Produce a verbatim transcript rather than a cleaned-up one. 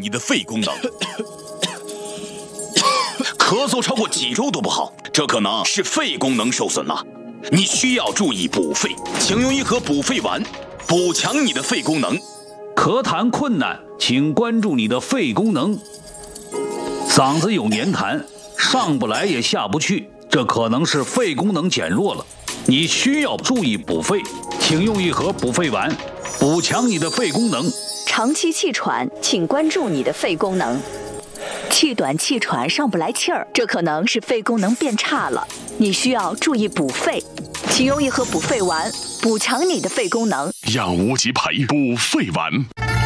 你的肺功能。咳嗽超过几周都不好，这可能是肺功能受损了。你需要注意补肺，请用一盒补肺丸，补强你的肺功能。 咳痰困难，请关注你的肺功能。嗓子有黏痰，上不来也下不去，这可能是肺功能减弱了。你需要注意补肺，请用一盒补肺丸，补强你的肺功能。 长期气喘，请关注你的肺功能。气短气喘上不来气儿，这可能是肺功能变差了，你需要注意补肺，请用一盒补肺丸，补强你的肺功能。 养无极培补肺丸。